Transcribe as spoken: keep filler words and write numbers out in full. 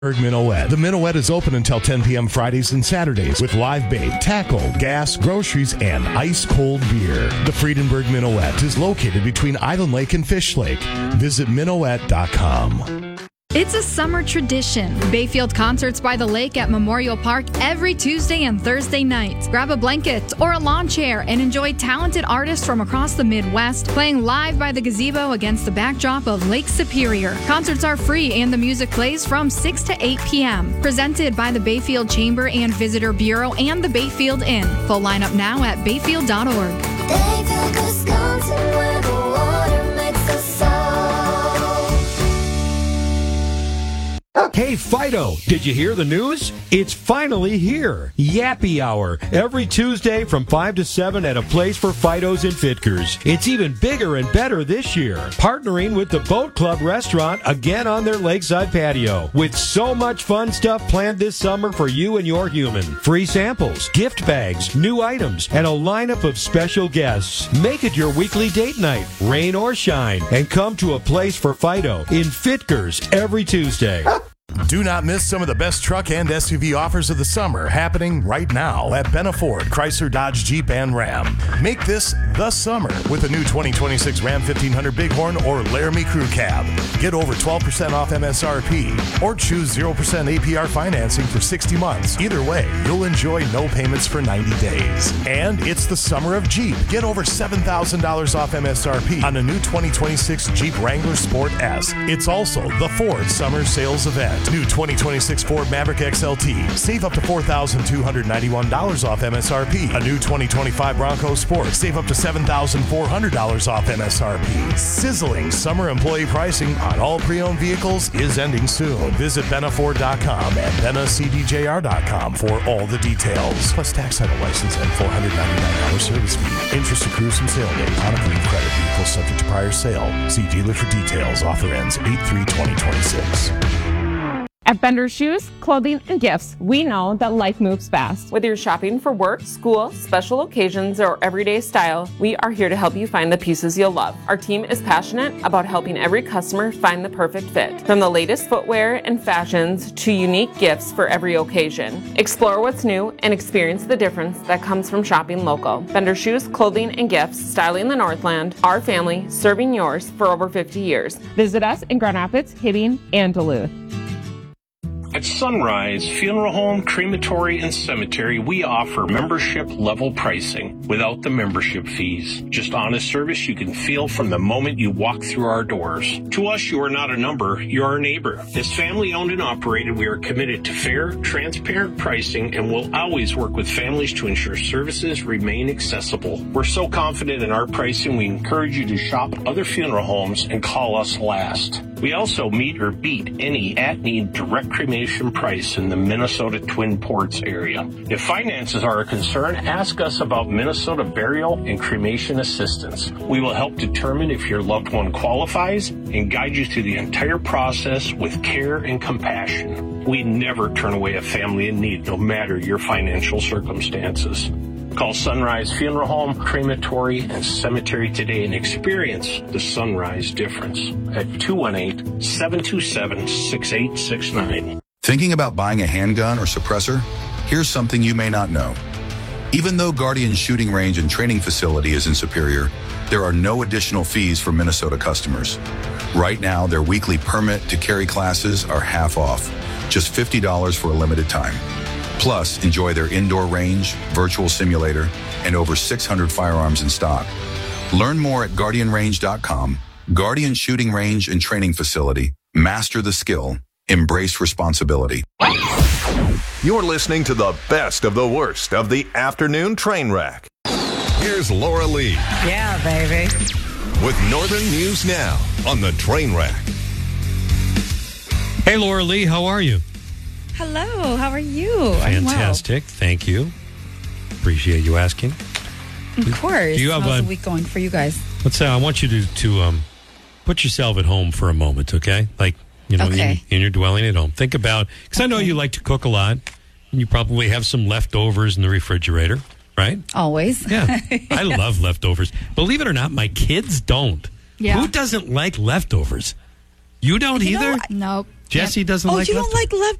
Minuet. The Minuet is open until ten p.m. Fridays and Saturdays with live bait, tackle, gas, groceries, and ice-cold beer. The Friedenberg Minuet is located between Island Lake and Fish Lake. Visit minuet dot com. It's a summer tradition. Bayfield Concerts by the Lake at Memorial Park every Tuesday and Thursday nights. Grab a blanket or a lawn chair and enjoy talented artists from across the Midwest playing live by the gazebo against the backdrop of Lake Superior. Concerts are free and the music plays from six to eight p.m. Presented by the Bayfield Chamber and Visitor Bureau and the Bayfield Inn. Full lineup now at bayfield dot org. Bayfield, Wisconsin, where the water makes us soft. Hey, Fido, did you hear the news? It's finally here. Yappy Hour, every Tuesday from five to seven at a place for Fidos and Fitkers. It's even bigger and better this year. Partnering with the Boat Club restaurant again on their lakeside patio. With so much fun stuff planned this summer for you and your human. Free samples, gift bags, new items, and a lineup of special guests. Make it your weekly date night, rain or shine, and come to a place for Fido in Fitkers every Tuesday. Do not miss some of the best truck and S U V offers of the summer happening right now at Benna Ford, Chrysler, Dodge, Jeep, and Ram. Make this the summer with a new twenty twenty-six Ram fifteen hundred Bighorn or Laramie Crew Cab. Get over twelve percent off M S R P or choose zero percent A P R financing for sixty months. Either way, you'll enjoy no payments for ninety days. And it's the summer of Jeep. Get over seven thousand dollars off M S R P on a new twenty twenty-six Jeep Wrangler Sport S. It's also the Ford Summer Sales Event. New twenty twenty-six Ford Maverick X L T. Save up to four thousand two hundred ninety-one dollars off M S R P. A new twenty twenty-five Bronco Sport. Save up to seven thousand four hundred dollars off M S R P. Sizzling summer employee pricing on all pre-owned vehicles is ending soon. Visit benna ford dot com and benna c d j r dot com for all the details. Plus tax title license and four hundred ninety-nine dollars service fee. Interest accrues from sale date on approved credit vehicle subject to prior sale. See dealer for details. Offer ends eight three twenty twenty-six. At Bender Shoes, Clothing, and Gifts, we know that life moves fast. Whether you're shopping for work, school, special occasions, or everyday style, we are here to help you find the pieces you'll love. Our team is passionate about helping every customer find the perfect fit. From the latest footwear and fashions to unique gifts for every occasion. Explore what's new and experience the difference that comes from shopping local. Bender Shoes, Clothing, and Gifts, styling the Northland, our family, serving yours for over fifty years. Visit us in Grand Rapids, Hibbing, and Duluth. At Sunrise Funeral Home, Crematory, and Cemetery, we offer membership level pricing without the membership fees. Just honest service you can feel from the moment you walk through our doors. To us, you are not a number, you're our neighbor. As family owned and operated, we are committed to fair, transparent pricing and will always work with families to ensure services remain accessible. We're so confident in our pricing, we encourage you to shop other funeral homes and call us last. We also meet or beat any at-need direct cremation price in the Minnesota Twin Ports area. If finances are a concern, ask us about Minnesota burial and cremation assistance. We will help determine if your loved one qualifies and guide you through the entire process with care and compassion. We never turn away a family in need, no matter your financial circumstances. Call Sunrise Funeral Home, Crematory, and Cemetery today and experience the Sunrise difference at two one eight, seven two seven, six eight six nine. Thinking about buying a handgun or suppressor? Here's something you may not know. Even though Guardian Shooting Range and Training Facility is in Superior, there are no additional fees for Minnesota customers. Right now, their weekly permit to carry classes are half off, just fifty dollars for a limited time. Plus, enjoy their indoor range, virtual simulator, and over six hundred firearms in stock. Learn more at guardian range dot com. Guardian Shooting Range and Training Facility. Master the skill. Embrace responsibility. You're listening to the best of the worst of the afternoon train wreck. Here's Laura Lee. Yeah, baby. With Northern News Now on the train wreck. Hey, Laura Lee, how are you? Hello, how are you? Fantastic, well. Thank you. Appreciate you asking. Of course. Do you have How's a, the week going for you guys? Let's say I want you to to um, put yourself at home for a moment, okay? Like, you know, okay. in, in your dwelling at home. Think about, because okay. I know you like to cook a lot, and you probably have some leftovers in the refrigerator, right? Always. Yeah. I love leftovers. Believe it or not, my kids don't. Yeah. Who doesn't like leftovers? You don't you either? Know, Nope. Jesse doesn't oh, like you leftovers. don't like